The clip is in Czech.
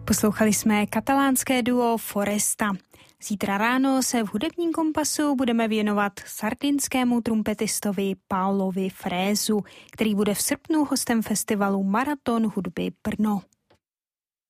Poslouchali jsme katalánské duo Foresta. Zítra ráno se v hudebním kompasu budeme věnovat sardinskému trumpetistovi Paolovi Fresu, který bude v srpnu hostem festivalu Maraton hudby Brno.